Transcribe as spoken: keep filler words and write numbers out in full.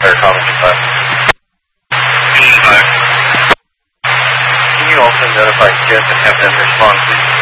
Air Comedy five. five. Can you also notify K I S S and have them respond, please?